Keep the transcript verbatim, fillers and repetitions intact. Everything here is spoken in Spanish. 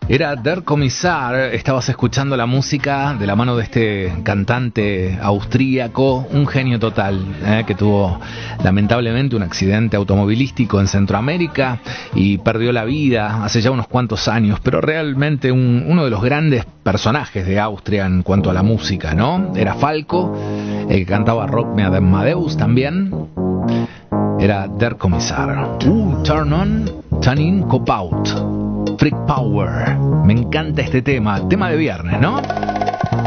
Era Der Kommissar, estabas escuchando la música de la mano de este cantante austríaco, un genio total, eh, que tuvo lamentablemente un accidente automovilístico en Centroamérica y perdió la vida hace ya unos cuantos años, pero realmente un, uno de los grandes personajes de Austria en cuanto a la música, ¿no? Era Falco, el que cantaba Rock Me Amadeus también. Era Der Kommissar. Uh, Turn On, Turn In, Cop Out. Freak Power. Me encanta este tema. Tema de viernes, ¿no?